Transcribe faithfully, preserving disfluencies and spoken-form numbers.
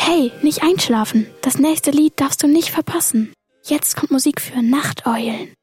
Hey, nicht einschlafen. Das nächste Lied darfst du nicht verpassen. Jetzt kommt Musik für Nachteulen.